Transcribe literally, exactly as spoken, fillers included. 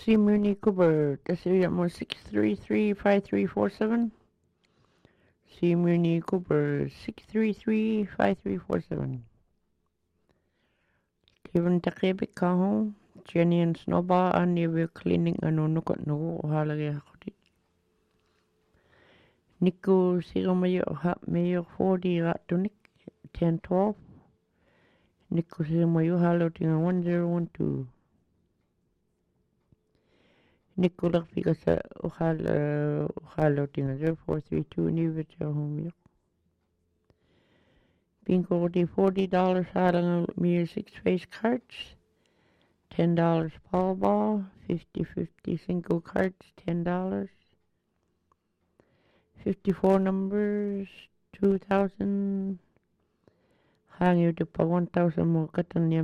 Seymour Cooper, Desiree mo six three three five three four seven. Seymour Cooper, six three three five three four seven. Kevin Takebik Kaho, Jenny and Snowball, and you will cleaning and no nukot no halage hakoti. Nico Siro Mayo Hat Mayo forty Ratunik, ten twelve. Nico Siro Mayo Haloting one zero one two. Nicola Figasa Ohal Haloting zero four three two Nivita Home. Bingo the forty dollars Halang music face cards. ten dollars Powerball, fifty fifty single cards, ten dollars. fifty-four numbers, two thousand. Hang you to one thousand more cotton